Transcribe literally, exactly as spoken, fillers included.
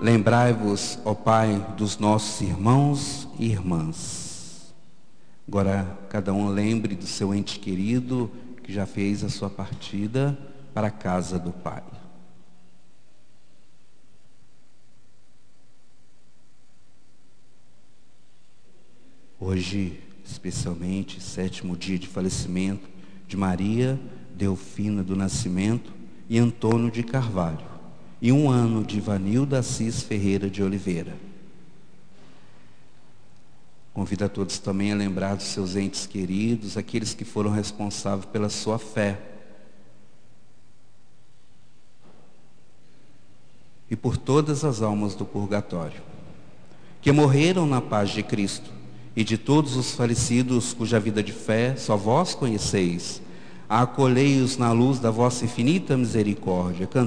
Lembrai-vos, ó Pai, dos nossos irmãos e irmãs. Agora, cada um lembre do seu ente querido que já fez a sua partida para a casa do Pai. Hoje, especialmente, sétimo dia de falecimento de Maria Delfina do Nascimento e Antônio de Carvalho, e um ano de Ivanilda Assis Ferreira de Oliveira. Convido a todos também a lembrar dos seus entes queridos, aqueles que foram responsáveis pela sua fé. E por todas as almas do purgatório, que morreram na paz de Cristo, e de todos os falecidos cuja vida de fé só vós conheceis, acolhei-os na luz da vossa infinita misericórdia.